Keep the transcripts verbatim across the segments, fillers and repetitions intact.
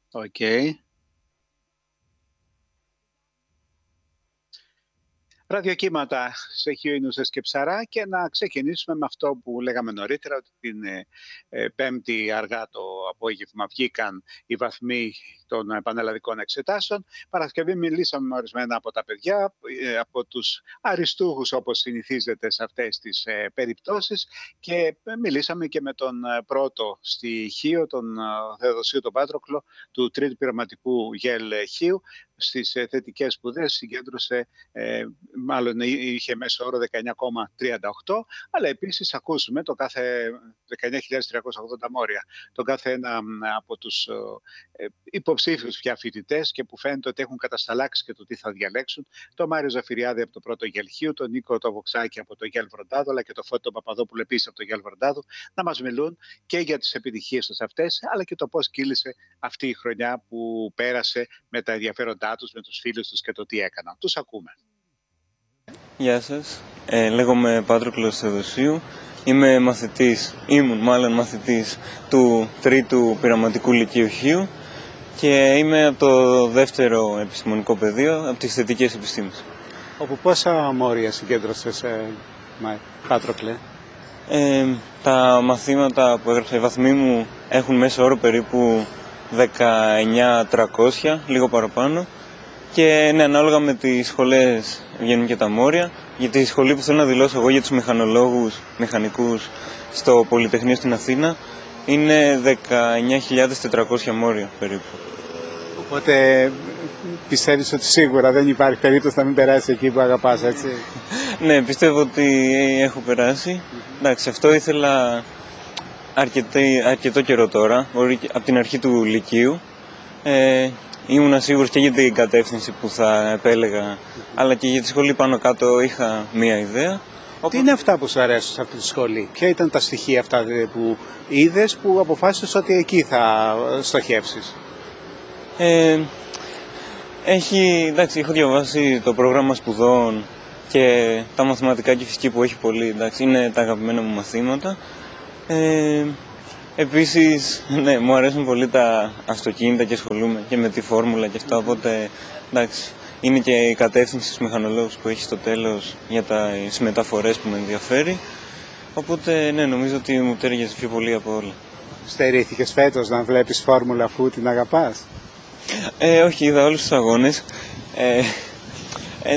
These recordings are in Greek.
Οκ. Ραδιοκύματα σε Χιοίνουσες και Ψαρά, και να ξεκινήσουμε με αυτό που λέγαμε νωρίτερα, ότι την ε, Πέμπτη αργά το απόγευμα βγήκαν οι βαθμοί των πανελλαδικών εξετάσεων. Παρασκευή μιλήσαμε με ορισμένα από τα παιδιά, ε, από τους αριστούχους όπως συνηθίζεται σε αυτές τις ε, περιπτώσεις, και μιλήσαμε και με τον πρώτο στη Χίο, τον ε, Θεοδοσίου τον Πάτροκλο, του τρίτου πειραματικού ΓΕΛ Χίου. Στις ε, θετικές σπουδές συγκέντρωσε, ε, μάλλον είχε μέσο όρο δεκαεννιά κόμμα τριάντα οκτώ, αλλά επίσης ακούσουμε το κάθε δεκαεννιά χιλιάδες τριακόσια ογδόντα μόρια, τον κάθε ένα από τους ε, υποψήφιους πια φοιτητές, και που φαίνεται ότι έχουν κατασταλάξει και το τι θα διαλέξουν, τον Μάριο Ζαφυριάδη από το πρώτο ΓΕΛ Χίου, τον Νίκο το Βοξάκη από το ΓΕΛ Βροντάδο, αλλά και τον Φώτη τον Παπαδόπουλο επίσης από το ΓΕΛ Βροντάδο, να μας μιλούν και για τις επιτυχίες τους αυτές, αλλά και το πώς κύλησε αυτή η χρονιά που πέρασε, με τα ενδιαφέροντά τους, με τους φίλους τους και το τι έκαναν. Τους ακούμε. Γεια σας, ε, λέγομαι Πάτροκλος Θεοδοσίου, είμαι μαθητής, ήμουν μάλλον μαθητής του τρίτου πειραματικού λυκείου Χίου και είμαι από το δεύτερο επιστημονικό πεδίο, από τις θετικές επιστήμες. Όπου πόσα μόρια συγκέντρωσες, ε, Πάτροκλε? Ε, τα μαθήματα που έγραψα, οι βαθμοί μου έχουν μέσο όρο περίπου δεκαεννιά χιλιάδες τριακόσια, λίγο παραπάνω. Και ναι, ανάλογα με τις σχολές βγαίνουν και τα μόρια. Για τη σχολή που θέλω να δηλώσω εγώ για τους μηχανολόγους, μηχανικούς στο Πολυτεχνείο στην Αθήνα, είναι δεκαεννιά χιλιάδες τετρακόσια μόρια περίπου. Οπότε πιστεύεις ότι σίγουρα δεν υπάρχει περίπτωση να μην περάσει εκεί που αγαπάς, έτσι? Ναι, πιστεύω ότι έχω περάσει. Mm-hmm. Εντάξει, αυτό ήθελα αρκετό, αρκετό καιρό τώρα, από την αρχή του λυκείου. Ε, Ήμουν σίγουρος και για την κατεύθυνση που θα επέλεγα, αλλά και για τη σχολή πάνω κάτω είχα μία ιδέα. Τι είναι αυτά που σου αρέσουν σε αυτή τη σχολή? Ποια ήταν τα στοιχεία αυτά που είδες που αποφάσισες ότι εκεί θα στοχεύσεις? Ε, έχει, εντάξει, έχω διαβάσει το πρόγραμμα σπουδών και τα μαθηματικά και φυσική που έχει πολύ, εντάξει, είναι τα αγαπημένα μου μαθήματα. Ε, Επίσης, ναι, μου αρέσουν πολύ τα αυτοκίνητα και ασχολούμαι και με τη φόρμουλα και αυτά, οπότε εντάξει, είναι και η κατεύθυνση στους μηχανολόγους που έχει στο τέλος για τις μεταφορές που με ενδιαφέρει, οπότε ναι, νομίζω ότι μου τέριαζε πιο πολύ από όλα. Στερήθηκες φέτος να βλέπεις φόρμουλα αφού την αγαπάς? Ε, όχι, είδα όλους τους αγώνες. Ε, ε,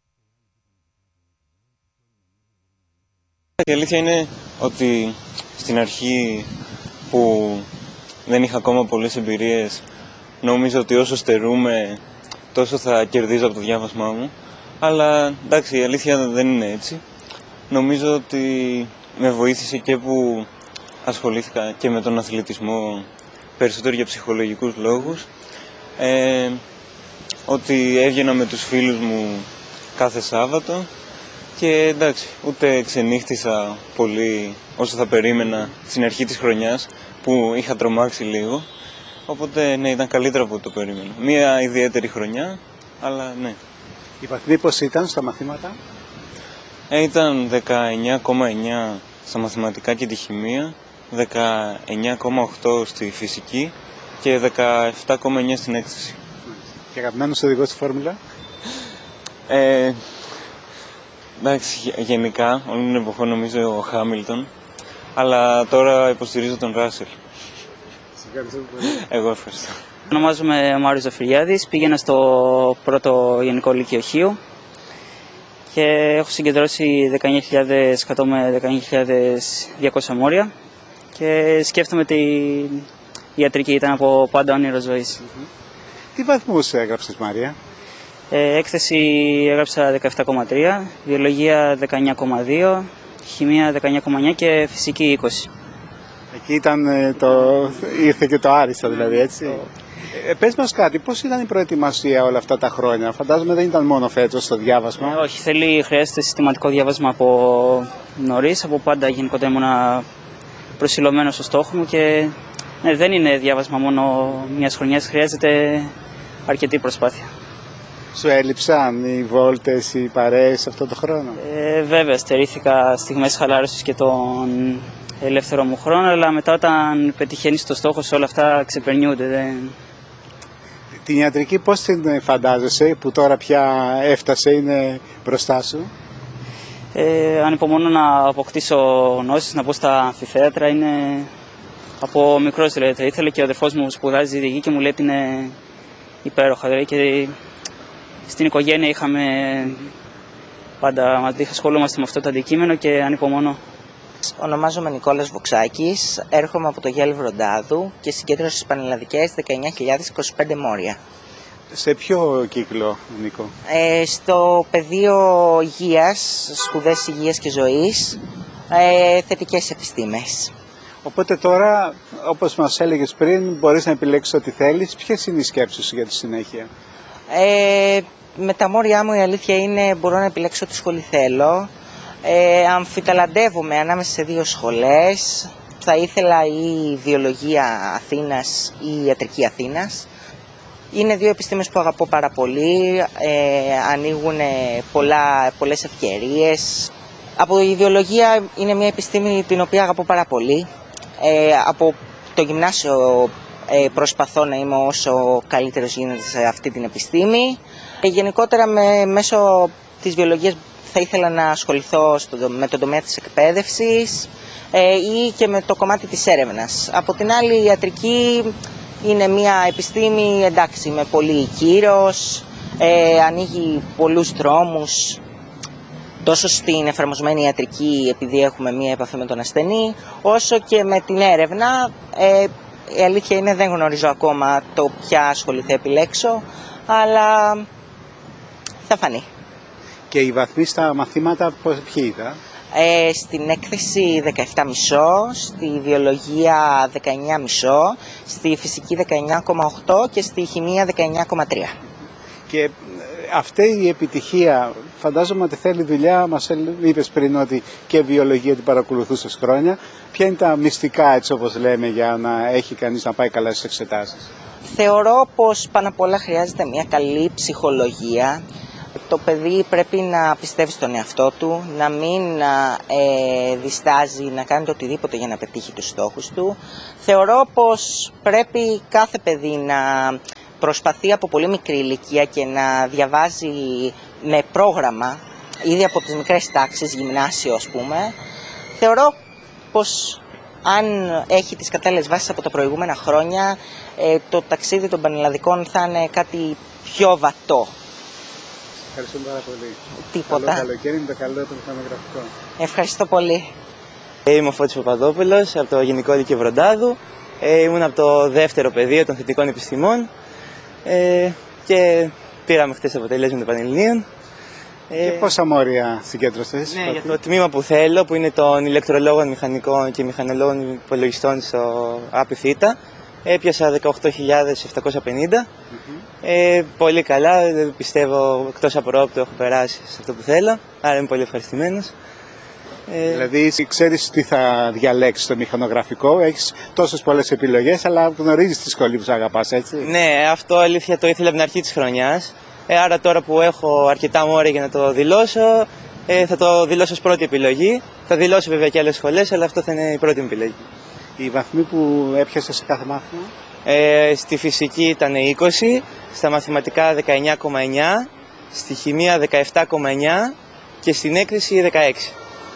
η αλήθεια είναι ότι στην αρχή που δεν είχα ακόμα πολλές εμπειρίες, νόμιζα ότι όσο στερούμε τόσο θα κερδίζω από το διάβασμά μου, αλλά εντάξει, η αλήθεια δεν είναι έτσι. Νομίζω ότι με βοήθησε και που ασχολήθηκα και με τον αθλητισμό περισσότερο για ψυχολογικούς λόγους, ε, ότι έβγαινα με τους φίλους μου κάθε Σάββατο και εντάξει, ούτε ξενύχτησα πολύ όσο θα περίμενα στην αρχή της χρονιάς που είχα τρομάξει λίγο, οπότε ναι, ήταν καλύτερα από το περίμενα. Μία ιδιαίτερη χρονιά, αλλά ναι. Η βαθμή πώς ήταν στα μαθήματα? Ε, ήταν δεκαεννιά κόμμα εννιά στα μαθηματικά και τη χημεία, δεκαεννιά κόμμα οκτώ στη φυσική και δεκαεπτά κόμμα εννιά στην έκθεση. Και αγαπημένος οδηγός στη φόρμουλα? Ε, εντάξει, γενικά, όλη την εποχή νομίζω ο Χάμιλτον, αλλά τώρα υποστηρίζω τον Ράσελ. Εγώ ευχαριστώ. Ονομάζομαι Μάριος Ζαφυριάδης, πήγαινα στο πρώτο Γενικό Λύκειο Χίου και έχω συγκεντρώσει δεκαεννιά χιλιάδες εκατό με δεκαεννιά χιλιάδες διακόσια μόρια και σκέφτομαι ότι η ιατρική ήταν από πάντα όνειρο ζωής. Mm-hmm. Τι βαθμούς έγραψες, Μάρια? Ε, έκθεση έγραψα δεκαεπτά κόμμα τρία, βιολογία δεκαεννιά κόμμα δύο, χημεία δεκαεννιά κόμμα εννιά και φυσική είκοσι. Εκεί ήταν το... ήρθε και το άριστα δηλαδή, έτσι. Ε, πες μας κάτι, πώς ήταν η προετοιμασία όλα αυτά τα χρόνια? Φαντάζομαι δεν ήταν μόνο φέτος το διάβασμα. Ε, όχι, θέλει, χρειάζεται συστηματικό διάβασμα από νωρίς, από πάντα γενικότερα ήμουν προσιλωμένος στο στόχο μου και ναι, δεν είναι διάβασμα μόνο μιας χρονιάς, χρειάζεται αρκετή προσπάθεια. Σου έλειψαν οι βόλτες, οι παρέες αυτό το χρόνο? Ε, βέβαια, στερήθηκα στιγμές χαλάρωσης και τον ελεύθερο μου χρόνο, αλλά μετά όταν πετυχαίνεις το στόχο σου όλα αυτά ξεπερνιούνται. Δεν... Την ιατρική πώς την φαντάζεσαι που τώρα πια έφτασε, είναι μπροστά σου? Ε, ανυπομονώ να αποκτήσω γνώσεις, να μπω στα αμφιθέατρα. Είναι από μικρός δηλαδή θα ήθελα, και ο αδερφός μου σπουδάζει διοικητική και μου λέει ότι είναι υπέροχα. Δηλαδή, και στην οικογένεια είχαμε πάντα ασχολούμαστε με αυτό το αντικείμενο και ανυπομονώ. Ονομάζομαι Νικόλας Βοξάκης, έρχομαι από το Γέλ Βροντάδου και συγκέντρωσα στις πανελλαδικές δεκαεννιά χιλιάδες είκοσι πέντε μόρια. Σε ποιο κύκλο, Νίκο? Ε, στο πεδίο υγείας, σπουδές υγείας και ζωής, ε, θετικές επιστήμες. Οπότε τώρα, όπως μας έλεγες πριν, μπορείς να επιλέξεις ό,τι θέλεις. Ποιες είναι οι σκέψεις σου για τη συνέχεια? Ε, με τα μόρια μου η αλήθεια είναι μπορώ να επιλέξω ό,τι σχολή θέλω. Ε, αμφιταλαντεύομαι ανάμεσα σε δύο σχολές. Θα ήθελα η βιολογία Αθήνας ή η ιατρική Αθήνας. Είναι δύο επιστήμες που αγαπώ πάρα πολύ, ε, ανοίγουν πολλά, πολλές ευκαιρίες. Από η βιολογία είναι μια επιστήμη την οποία αγαπώ πάρα πολύ. Ε, από το γυμνάσιο ε, προσπαθώ να είμαι όσο καλύτερος γίνεται σε αυτή την επιστήμη. Ε, γενικότερα με, μέσω της βιολογίας θα ήθελα να ασχοληθώ στο, με τον τομέα της εκπαίδευσης ε, ή και με το κομμάτι της έρευνας. Από την άλλη η ιατρική είναι μια επιστήμη, εντάξει, με πολύ κύρος, ε, ανοίγει πολλούς δρόμους, τόσο στην εφαρμοσμένη ιατρική επειδή έχουμε μια επαφή με τον ασθενή, όσο και με την έρευνα. Ε, η αλήθεια είναι δεν γνωρίζω ακόμα το ποια σχολή θα επιλέξω, αλλά θα φανεί. Και οι βαθμοί στα μαθήματα ποιοι ήταν? Ε, στην έκθεση δεκαεπτά κόμμα πέντε, στη βιολογία δεκαεννιά κόμμα πέντε, στη φυσική δεκαεννιά κόμμα οκτώ και στη χημεία δεκαεννιά κόμμα τρία. Και αυτή η επιτυχία φαντάζομαι ότι θέλει δουλειά. Μας είπες πριν ότι και βιολογία την παρακολουθούσες χρόνια. Ποια είναι τα μυστικά, έτσι όπως λέμε, για να έχει κανείς να πάει καλά στις εξετάσεις? Θεωρώ πως πάνω απ' όλα χρειάζεται μια καλή ψυχολογία. Το παιδί πρέπει να πιστεύει στον εαυτό του, να μην ε, διστάζει να κάνει το οτιδήποτε για να πετύχει τους στόχους του. Θεωρώ πως πρέπει κάθε παιδί να προσπαθεί από πολύ μικρή ηλικία και να διαβάζει με πρόγραμμα, ήδη από τις μικρές τάξεις, γυμνάσιο ας πούμε. Θεωρώ πως αν έχει τις κατάλληλες βάσεις από τα προηγούμενα χρόνια, ε, το ταξίδι των πανελλαδικών θα είναι κάτι πιο βατό. Ευχαριστούμε πάρα πολύ. Τίποτα. Καλό καλοκαίρι με το καλό το μηχανογραφικό. Ευχαριστώ πολύ. Είμαι ο Φώτης Παπαδόπουλος από το Γενικό Λύκειο Βροντάδου. Ε, ήμουν από το δεύτερο πεδίο των θετικών επιστημών ε, και πήραμε χτες αποτελέσματα Πανελληνίων. Και ε, πόσα μόρια συγκέντρωσες? Ναι, για το τμήμα που θέλω, που είναι των ηλεκτρολόγων μηχανικών και μηχανολόγων υπολογιστών στο ΑΠΙΘΙΤΑ, έπιασα δεκαοκτώ χιλιάδες επτακόσια πενήντα. Mm-hmm. Ε, πολύ καλά, πιστεύω εκτός από ρόπτο έχω περάσει σε αυτό που θέλω, άρα είμαι πολύ ευχαριστημένος. Ε... Δηλαδή ξέρεις τι θα διαλέξεις στο μηχανογραφικό, έχεις τόσες πολλές επιλογές, αλλά γνωρίζεις τη σχολή που σ' αγαπάς, έτσι? Ναι, αυτό αλήθεια το ήθελα από την αρχή της χρονιάς, ε, άρα τώρα που έχω αρκετά μόρια για να το δηλώσω, ε, θα το δηλώσω ως πρώτη επιλογή. Θα δηλώσω βέβαια και άλλες σχολές, αλλά αυτό θα είναι η πρώτη μου επιλογή. Οι βαθμοί που έπιασες σε κάθε μάθημα? Ε, στη φυσική ήταν είκοσι, στα μαθηματικά δεκαεννιά κόμμα εννιά, στη χημεία δεκαεπτά κόμμα εννιά και στην έκθεση δεκαέξι.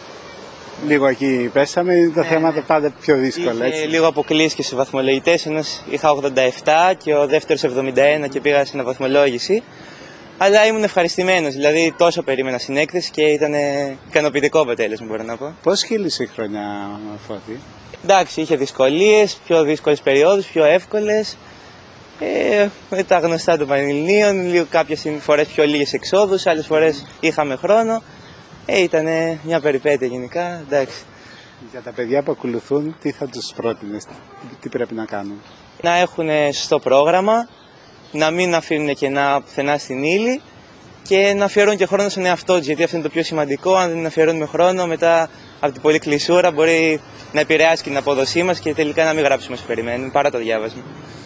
Λίγο εκεί πέσαμε, είναι τα ναι, θέματα ναι. πάντα πιο δύσκολα. Είχε λίγο αποκλείσει και στους βαθμολογητές, ένας είχα ογδόντα επτά και ο δεύτερος εβδομήντα ένα και πήγα στην βαθμολόγηση. Αλλά ήμουν ευχαριστημένος, δηλαδή τόσο περίμενα στην έκθεση και ήταν ικανοποιητικό αποτέλεσμα, μπορώ να πω. Πώς χείλησε η χρονιά, Φώτη? Εντάξει, είχε δυσκολίες, πιο δύσκολες περιόδους, πιο εύκολες. Ε, με τα γνωστά των Πανελληνίων, λίγο κάποιες φορές πιο λίγες εξόδους, άλλες φορές είχαμε χρόνο. Ε, ήταν μια περιπέτεια γενικά, εντάξει. Για τα παιδιά που ακολουθούν, τι θα τους πρότεινες, τι πρέπει να κάνουν? Να έχουν σωστό πρόγραμμα, να μην αφήνουν κενά πουθενά στην ύλη και να αφιερώνουν και χρόνο στον εαυτό τους, γιατί αυτό είναι το πιο σημαντικό. Αν δεν αφιερώνουμε χρόνο, μετά από την πολλή κλεισούρα μπορεί να επηρεάσει και την απόδοσή μας και τελικά να μην γράψουμε όσο περιμένουμε παρά το διάβασμα.